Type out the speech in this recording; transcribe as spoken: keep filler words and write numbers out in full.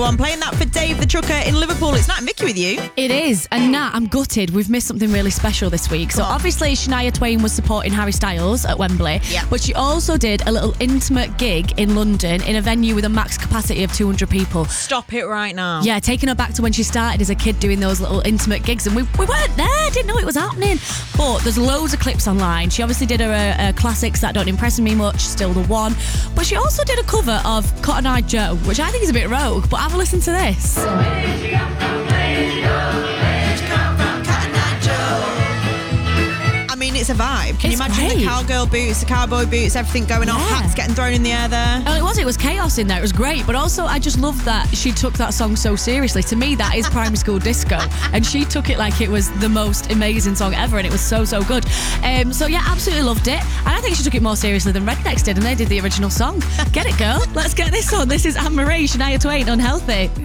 Well, I'm playing that for Dave the Trucker in Liverpool. It's Nat and Mickey with you. It is. And Nat, I'm gutted. We've missed something really special this week. So obviously Shania Twain was supporting Harry Styles at Wembley. Yeah. But she also did a little intimate gig in London in a venue with a max capacity of two hundred people. Stop it right now. Yeah, taking her back to when she started as a kid doing those little intimate gigs. And we, we weren't there, didn't know it was happening. But there's loads of clips online. She obviously did her uh, uh, classics that don't impress me much, Still the One. But she also did a cover of Cotton Eye Joe, which I think is a bit rogue. But have a listen to this. I mean, it's a vibe. Can It's you imagine great. the cowgirl boots, the cowboy boots, everything going off, Yeah. hats getting thrown in the air there? Oh, it was. It was chaos in there. It was great. But also, I just love that she took that song so seriously. To me, that is primary school disco. And she took it like it was the most amazing song ever. And it was so, so good. Um, so, yeah, absolutely loved it. And I think she took it more seriously than Rednex did. And they did the original song. Get it, girl. Let's get this on. This is Anne Marie, Shania Twain, Unhealthy.